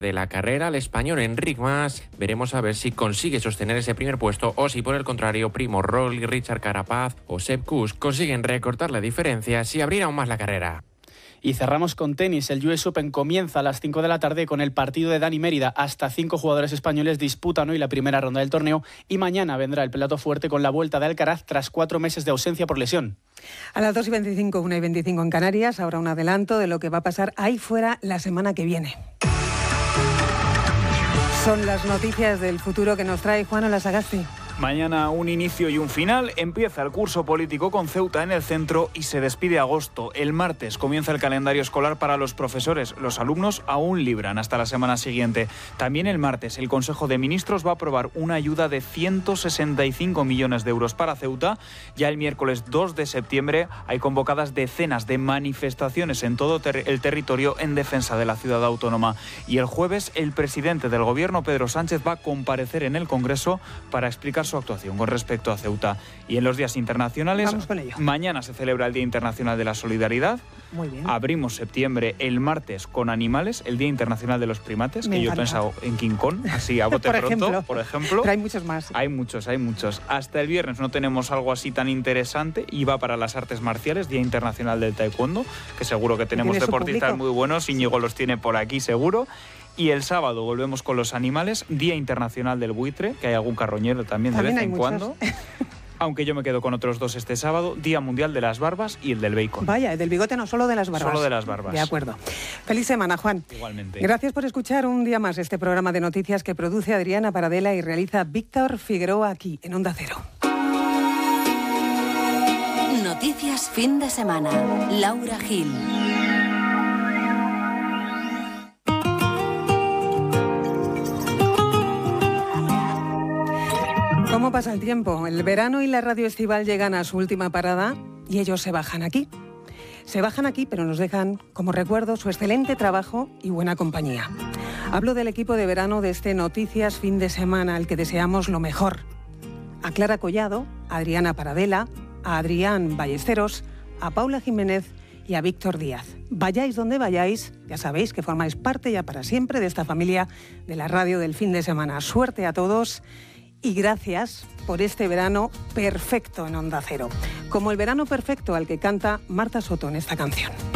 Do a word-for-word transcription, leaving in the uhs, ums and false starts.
de la carrera, el español Enric Mas. Veremos a ver si consigue sostener ese primer puesto o si por el contrario Primo Roglic, Richard Carapaz o Sepp Kuss consiguen recortar la diferencia y abrir aún más la carrera. Y cerramos con tenis. El U S Open comienza a las cinco de la tarde con el partido de Dani Mérida. Hasta cinco jugadores españoles disputan hoy la primera ronda del torneo y mañana vendrá el plato fuerte con la vuelta de Alcaraz tras cuatro meses de ausencia por lesión. A las dos y veinticinco, una y veinticinco en Canarias. Ahora un adelanto de lo que va a pasar ahí fuera la semana que viene. Son las noticias del futuro que nos trae Juan Olasagasti. Mañana un inicio y un final. Empieza el curso político con Ceuta en el centro y se despide agosto. El martes comienza el calendario escolar para los profesores. Los alumnos aún libran hasta la semana siguiente. También el martes el Consejo de Ministros va a aprobar una ayuda de ciento sesenta y cinco millones de euros para Ceuta. Ya el miércoles dos de septiembre hay convocadas decenas de manifestaciones en todo ter- el territorio en defensa de la ciudad autónoma. Y el jueves el presidente del gobierno, Pedro Sánchez, va a comparecer en el Congreso para explicar su actuación con respecto a Ceuta. Y en los días internacionales, vamos con ello. Mañana se celebra el Día Internacional de la Solidaridad. Muy bien. Abrimos septiembre el martes con animales, el Día Internacional de los Primates, Me que encanta. yo he pensado en King Kong, así a bote por pronto, ejemplo. por ejemplo. Pero hay muchos más. Hay muchos, hay muchos. Hasta el viernes no tenemos algo así tan interesante y va para las artes marciales, Día Internacional del Taekwondo, que seguro que tenemos ¿Tiene su deportistas público? muy buenos, Íñigo los tiene por aquí seguro. Y el sábado volvemos con los animales, Día Internacional del Buitre, que hay algún carroñero también, También de vez hay en muchos. cuando. Aunque yo me quedo con otros dos este sábado, Día Mundial de las Barbas y el del Bacon. Vaya, el del bigote no, solo de las barbas. Solo de las barbas. De acuerdo. Feliz semana, Juan. Igualmente. Gracias por escuchar un día más este programa de noticias que produce Adriana Paradela y realiza Víctor Figueroa aquí en Onda Cero. Noticias fin de semana. Laura Gil. ¿Cómo pasa el tiempo? El verano y la radio estival llegan a su última parada y ellos se bajan aquí. Se bajan aquí, pero nos dejan como recuerdo su excelente trabajo y buena compañía. Hablo del equipo de verano de este Noticias fin de semana, al que deseamos lo mejor. A Clara Collado, a Adriana Paradela, a Adrián Ballesteros, a Paula Jiménez y a Víctor Díaz. Vayáis donde vayáis, ya sabéis que formáis parte ya para siempre de esta familia de la radio del fin de semana. Suerte a todos. Y gracias por este verano perfecto en Onda Cero. Como el verano perfecto al que canta Marta Soto en esta canción.